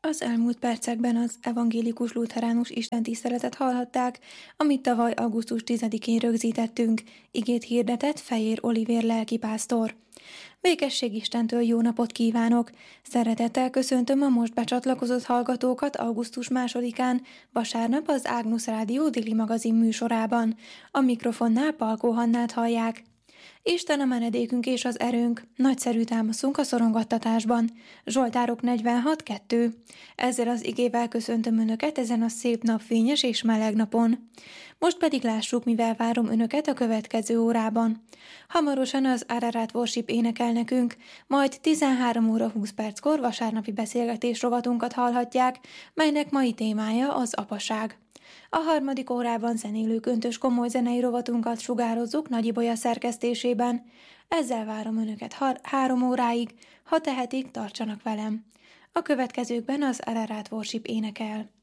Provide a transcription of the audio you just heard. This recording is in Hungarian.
Az elmúlt percekben az evangélikus lutheránus istentiszteletet hallhatták, amit tavaly augusztus 10-én rögzítettünk, igét hirdetett Fejér Olivér lelkipásztor. Békesség Istentől, jó napot kívánok! Szeretettel köszöntöm a most becsatlakozott hallgatókat augusztus 2-án, vasárnap az Ágnusz Rádió Déli Magazin műsorában. A mikrofonnál Palkó Hannát hallják. Isten a menedékünk és az erőnk, nagyszerű támaszunk a szorongattatásban. Zsoltárok 46:2. Ezzel az igével köszöntöm Önöket ezen a szép napfényes és meleg napon. Most pedig lássuk, mivel várom Önöket a következő órában. Hamarosan az Ararat Worship énekel nekünk, majd 13 óra 20 perckor vasárnapi beszélgetés rovatunkat hallhatják, melynek mai témája az apaság. A harmadik órában zenélő köntös komoly zenei rovatunkat sugározzuk Nagy Ibolya szerkesztésében. Ezzel várom Önöket 3 óráig, ha tehetik, tartsanak velem. A következőkben az Ararat Worship énekel.